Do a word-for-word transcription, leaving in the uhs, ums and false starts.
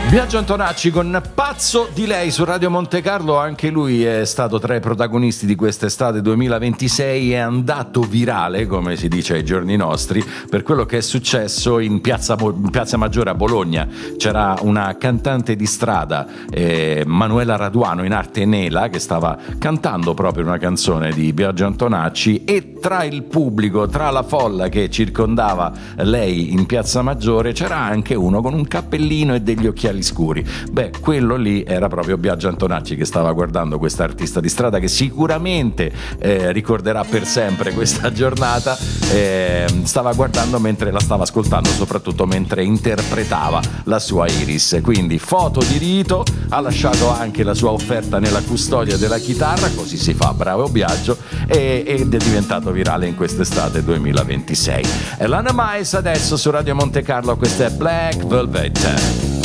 Biagio Antonacci con Pazzo di lei su Radio Monte Carlo. Anche lui è stato tra i protagonisti di quest'estate duemilaventisei. È andato virale, come si dice ai giorni nostri, per quello che è successo in Piazza, in Piazza Maggiore a Bologna. C'era una cantante di strada, eh, Manuela Raduano, in arte Nela, che stava cantando proprio una canzone di Biagio Antonacci, e tra il pubblico, tra la folla che circondava lei in Piazza Maggiore, c'era anche uno con un cappellino e degli occhiali scuri. Beh, quello lì era proprio Biagio Antonacci, che stava guardando questa artista di strada, che sicuramente eh, ricorderà per sempre questa giornata. Eh, stava guardando mentre la stava ascoltando, soprattutto mentre interpretava la sua Iris. Quindi foto di rito, ha lasciato anche la sua offerta nella custodia della chitarra, così si fa, bravo Biagio, e, ed è diventato virale in quest'estate duemilaventisei. Elena Mais adesso su Radio Monte Carlo, questa è Black Velvet.